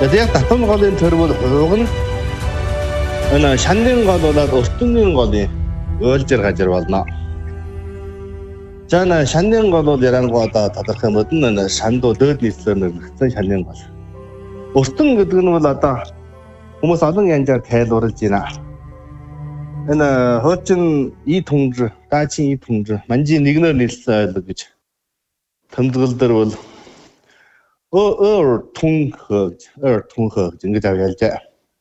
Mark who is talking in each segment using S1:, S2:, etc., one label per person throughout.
S1: Яг татвар голын төр бол уг нь энэ шанлын гол болоод өртөнгийн голын уйлжир гажир болно. Жана шанлын гол бол ярангуй одоо тодорхой модон шандуу дөөд нийслэлээр нэгдсэн шанлын гол. Өртөн гэдэг нь бол одоо хүмүүс олон янзаар тайлбарлаж байна. Энэ хуучин и түнж, даачин и түнж, манжийн нэгнээр нийлсэн ойлго гэж тэмдэглэл дээр бол түнх ингэж авъялжээ.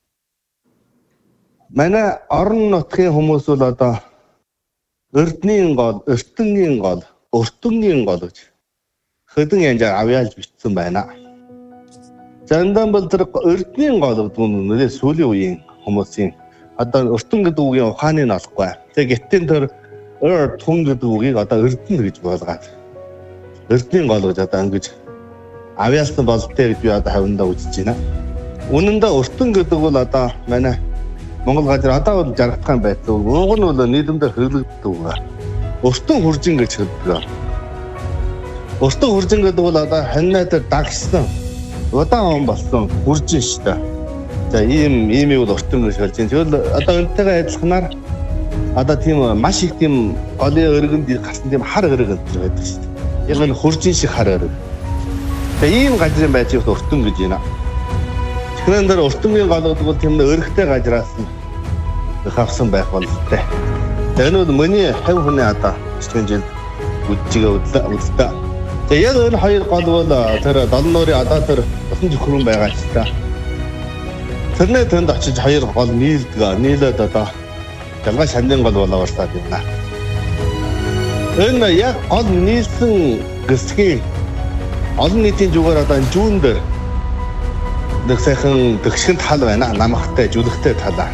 S1: Манай орон нутгийн хүмүүс бол одоо эрдэнийн гол, эртэнгийн гол, өртөнгийн гол гэж хэдэн янзаар авъялж бичсэн байна. Зандан бол тэр эрдэнийн гол гэдэг нь нэлээд сүүлийн үеийн хүмүүсийн одоо өртөн гэдэг үгийн ухааны нь олохгүй. Тэгээ гэттэн тэр түн гэдэг үгийг одоо эрдэнэ гэж болгоод эрдэнийн гол гэж одоо ингэж авьяасан болтой гэж би одоо хавьндаа үзэж байна. Үнэн дээр өртөн гэдэг бол одоо манай Монгол газар одоо бол жаргахын байдлаа. Уг нь бол нийлэмдэр хөрлөгддөг. Өртөн хуржин гэж хэлдэг. Өртөн хуржин гэдэг бол одоо ханьнаад дагсан удаан он болсон хуржин шүү дээ. За ийм бол өртөн гэж хэлж байна. Тэгвэл одоо өнтэйгээ адилханаар одоо тийм маш их тийм голын өргөнд гарсан тийм хар өрг байдаг шүү дээ. Яг нь хуржин шиг хар өрг. Тэгээ ийм газрын байцыг өртөн гэж байна. Тэгэхээр энэ өртөнгийн гол гэдэг бол тийм өргөтэй газраас нь хавсан байх болтой. Тэгээ энэ бол миний 50 хүний одоо 40 жил үдчигээ үзлээ. Тэгээ яг энэ хоёр гол бол тэр долон нуурын одоо тэр усан зөвхөн байгаа ч та. Тэрний тэнд очиж хоёр гол нийлээд одоо ялгаа шанлын гол болоо болсаад байна. Энэ яг гол нийлсэн гэсгийн олон нийтийн зүгээр одоо жүүн дээр нэг сайхан төгсгөн тал байна. Намхтай, жүлэгтэй талаа.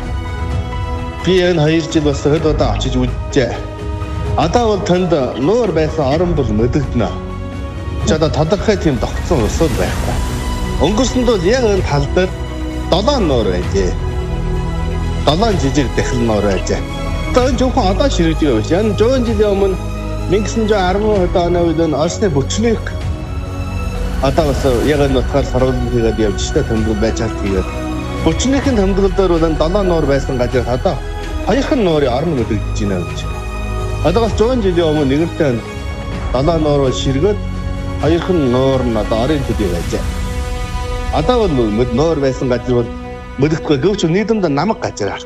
S1: Би энэ 2 жил бас хэд удаа очиж үзжээ. Одоо бол тэнд нуур байсан орон бол мэдэгдэнэ. Ч одоо тодорхой тийм тогтсон усуд байхгүй. Өнгөрсөнд бол яг энэ тал дээр 7 нуур байжээ. 7 жижиг дахил нуур байжээ. Одоо зөвхөн одоо ширэж байгаа биш. Энэ 100 жилийн өмнө 1910 оны үед энэ Осны бүчлэг одоо бас яг энэ утгаар сарвалж хийгээд явж та тэмдэглэл байж хальт хийгээд бүчнийхэн тэмдэглэлээр бол 7 нуур байсан газар одоо 2хан нуурын орон мэдэгдэж байна гэж. Одоо бас 100 жилийн өмнө нэгэнтээ 7 нуур ширгээд 2хан нуур нь одоо орон төдий байжээ. Одоо бол нуур байсан газар бол мэдэгдэхгүй гэвч нийлэмд намаг газар.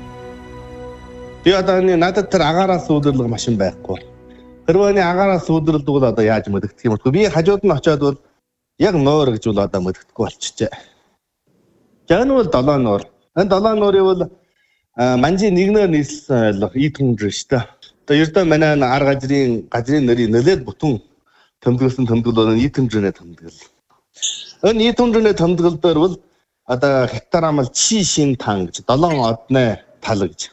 S1: Би одоо энэ надад тэр агаараас үүдрлэг машин байхгүй. Тэрвэний агаараас үүдрлдэг бол одоо яаж мэдэгдэх юм бэ? Би хажууд нь очиод бол яг нуур гэж бол одоо мэддэхгүй болчихжээ. За энэ бол 7 нуур. Энэ 7 нуурыг бол манжийн нэгнээр нийслсэн ойлго и түнж шүү дээ. Одоо ердөө манай ар газрын нэрийг нэлээд бүтэн тэмдэглэсэн тэмдэглэл бол и түнжний тэмдэглэл. Энэ и түнжний тэмдэглэл дээр бол одоо хектар амал чи шин тан гэж 7 одны тал гэж.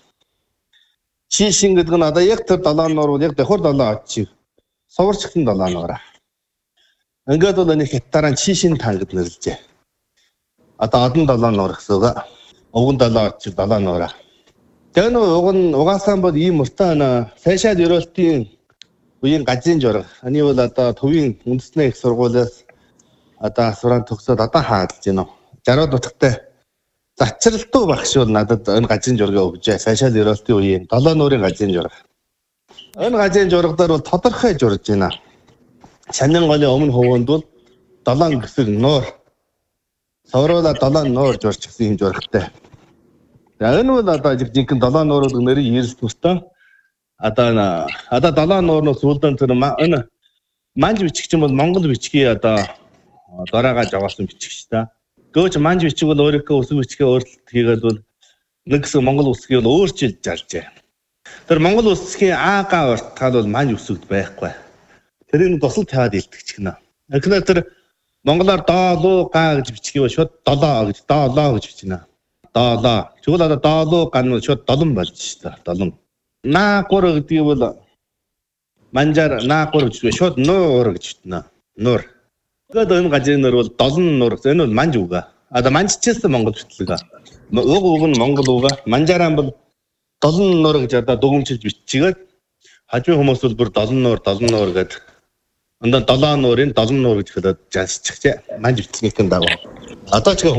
S1: Чи шин гэдэг нь одоо яг тэр 7 нуур бол яг давхар 7 од чи суварчхан 7 нуураа. Ингээд бол энэ хектаран чишин тангад нэрлжээ. Одоо одон 7 нуур гэсэн үг. Уган 7 чи 7 нуураа. Тэгээ нөө угаасаа бол ийм уртаа сайшаал ерөөлтийн үеийн газрын жураг. Ани бол одоо төвийн үндэсний их сургуулиас одоо суран төгсөөд одоо хаалж байна. 60 дутагтай зачралтуу багш бол надад энэ газрын жургийг өгжээ. Сайшаал ерөөлтийн үеийн 7 нуурын газрын жураг. Энэ газрын журагдаар бол тодорхой журж байна. Шанлын голын өмнө хувуунд бол 7 гэсэг нуур савруулаа 7 нуур журч гэсэн юм журагтай. За энэ бол одоо жинхэнэ 7 нуурууд нэрийг ирэлтмэстэй. Одоо 7 нуурнаас үлдэн тэр энэ манж бичгч юм бол Монгол бичгийн одоо доройгоо жаваасан бичгч та. Гөөч манж бичиг бол өөрийнхөө үсэг бичгээ өөрчлөлт хийгээд бол нэг хэсэг Монгол үсгийг бол өөрчилж жалжээ. Тэр Монгол үсгийн аагаа уртгаал бол манж үсэгд байхгүй. Тэрийг тусал тавиад илтгэж гинэ. Тэгэхээр тэр монголоор доолуу га гэж бичгийг шууд долоо гэж доолоо гэж бичнэ. Доолоо. Тэгвэл одоо доолуу ган шууд долон болж шүү дээ. Долон. Наакур гэдгийг бол манжаар наакур гэж шууд нуур гэж бичнэ. Нуур. Тэгээд энэ газрын нэр бол долон нуур. Энэ бол манж үг. Одоо манжчээсэн монгол битлэг. Уг нь монгол үг. Манжаараа бол долон нуур гэж одоо дүгнжиж биччихгээд хажуу хүмүүс бол бүр долон нуур гэдэг Ондоо 7 нуурын 7 нуур гэж хэлээд жаасчихжээ. Манж битснийхэн дагуу. Одоо ч